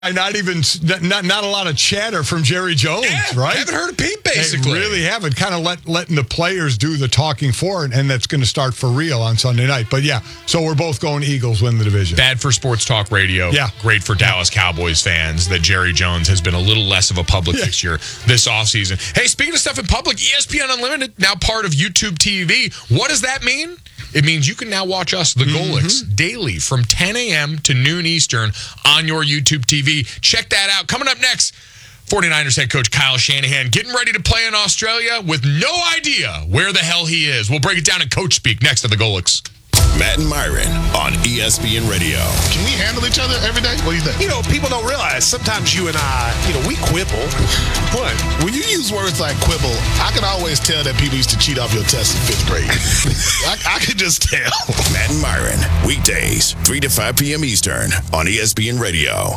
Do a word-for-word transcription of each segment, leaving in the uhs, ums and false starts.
Not even not not a lot of chatter from Jerry Jones, yeah, right? I haven't heard a peep, basically. They really haven't. Kind of let letting the players do the talking for it, and that's going to start for real on Sunday night. But yeah, so we're both going Eagles win the division. Bad for sports talk radio. Yeah. Great for Dallas Cowboys fans that Jerry Jones has been a little less of a public yeah. fixture this offseason. Hey, speaking of stuff in public, E S P N Unlimited, now part of YouTube T V. What does that mean? It means you can now watch us, the mm-hmm. Golics, daily from ten a.m. to noon Eastern on your YouTube T V. Check that out. Coming up next, 49ers head coach Kyle Shanahan getting ready to play in Australia with no idea where the hell he is. We'll break it down in Coach Speak next to the Golics. Matt and Myron on E S P N Radio. Can we handle each other every day? What do you think? You know, people don't realize sometimes you and I, you know, we quibble. What? When you use words like quibble, I can always tell that people used to cheat off your test in fifth grade. I, I can just tell. Matt and Myron, weekdays, three to five p.m. Eastern on E S P N Radio.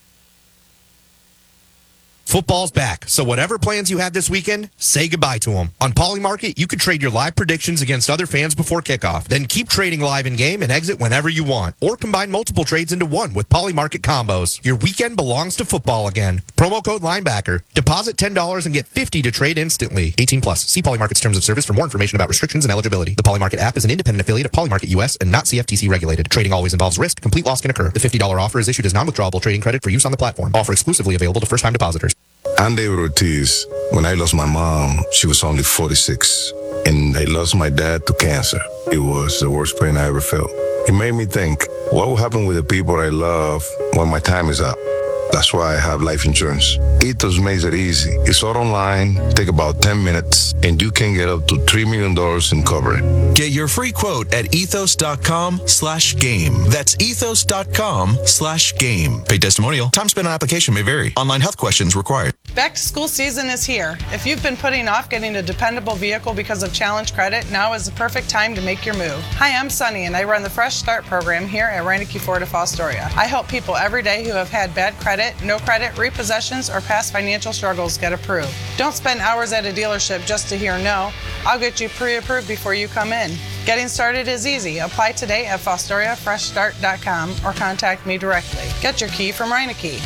Football's back, so whatever plans you have this weekend, say goodbye to them. On Polymarket, you can trade your live predictions against other fans before kickoff. Then keep trading live in-game and exit whenever you want. Or combine multiple trades into one with Polymarket combos. Your weekend belongs to football again. Promo code Linebacker. Deposit ten dollars and get fifty dollars to trade instantly. eighteen plus. See Polymarket's terms of service for more information about restrictions and eligibility. The Polymarket app is an independent affiliate of Polymarket U S and not C F T C regulated. Trading always involves risk. Complete loss can occur. The fifty dollars offer is issued as non-withdrawable trading credit for use on the platform. Offer exclusively available to first-time depositors. I'm David Ortiz. When I lost my mom, she was only forty-six. And I lost my dad to cancer. It was the worst pain I ever felt. It made me think, what will happen with the people I love when my time is up? That's why I have life insurance. Ethos makes it easy. It's all online, take about ten minutes, and you can get up to three million dollars in coverage. Get your free quote at ethos.com slash game. That's ethos.com slash game. Paid testimonial. Time spent on application may vary. Online health questions required. Back to school season is here. If you've been putting off getting a dependable vehicle because of Challenge Credit, now is the perfect time to make your move. Hi, I'm Sunny, and I run the Fresh Start program here at Reineke Ford of Astoria. I help people every day who have had bad credit, no credit, repossessions, or past financial struggles get approved. Don't spend hours at a dealership just to hear no. I'll get you pre-approved before you come in. Getting started is easy. Apply today at fostoria fresh start dot com or contact me directly. Get your key from Reineke.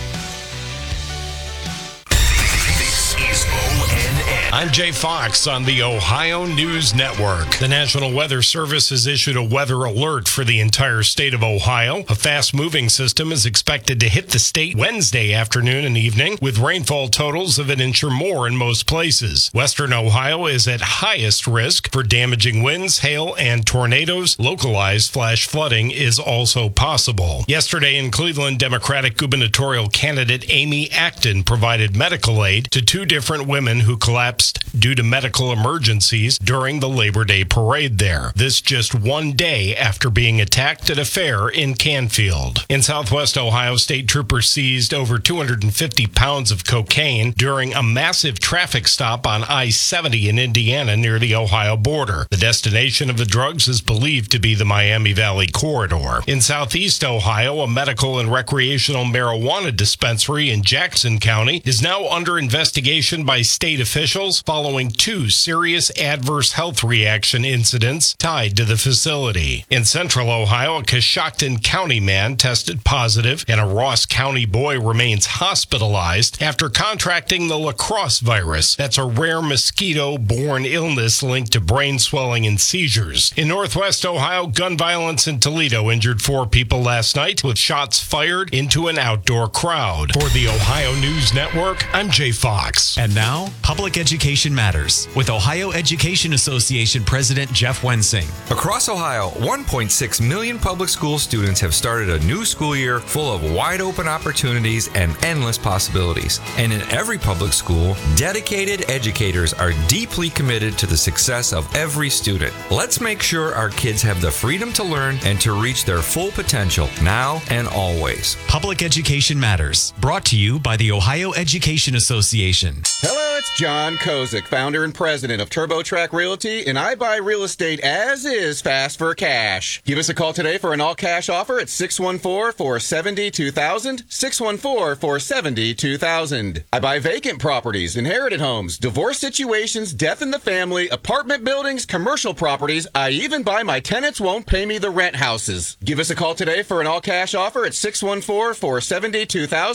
I'm Jay Fox on the Ohio News Network. The National Weather Service has issued a weather alert for the entire state of Ohio. A fast-moving system is expected to hit the state Wednesday afternoon and evening, with rainfall totals of an inch or more in most places. Western Ohio is at highest risk for damaging winds, hail, and tornadoes. Localized flash flooding is also possible. Yesterday in Cleveland, Democratic gubernatorial candidate Amy Acton provided medical aid to two different women who collapsed due to medical emergencies during the Labor Day parade there. This just one day after being attacked at a fair in Canfield. In Southwest Ohio, state troopers seized over two hundred fifty pounds of cocaine during a massive traffic stop on I seventy in Indiana near the Ohio border. The destination of the drugs is believed to be the Miami Valley corridor. In Southeast Ohio, a medical and recreational marijuana dispensary in Jackson County is now under investigation by state officials following two serious adverse health reaction incidents tied to the facility. In Central Ohio, a Coshocton County man tested positive, and a Ross County boy remains hospitalized after contracting the La Crosse virus. That's a rare mosquito-borne illness linked to brain swelling and seizures. In Northwest Ohio, gun violence in Toledo injured four people last night with shots fired into an outdoor crowd. For the Ohio News Network, I'm Jay Fox. And now, Public Education Matters with Ohio Education Association President Jeff Wensing. Across Ohio, one point six million public school students have started a new school year full of wide open opportunities and endless possibilities. And in every public school, dedicated educators are deeply committed to the success of every student. Let's make sure our kids have the freedom to learn and to reach their full potential now and always. Public Education Matters, brought to you by the Ohio Education Association. Hello, it's John Kozik, founder and president of TurboTrack Realty, and I buy real estate as is fast for cash. Give us a call today for an all-cash offer at six one four, four seven zero, two thousand, six one four, four seven zero, two thousand. I buy vacant properties, inherited homes, divorce situations, death in the family, apartment buildings, commercial properties. I even buy my tenants won't pay me the rent houses. Give us a call today for an all-cash offer at six one four, four seven zero, two thousand.